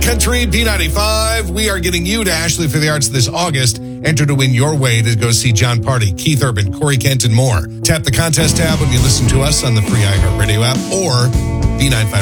Country B95. We are getting you to Ashley for the Arts this August. Enter to win your way to go see John Party, Keith Urban, Corey Kent, and more. Tap the contest tab when you listen to us on the free iHeartRadio app or B95.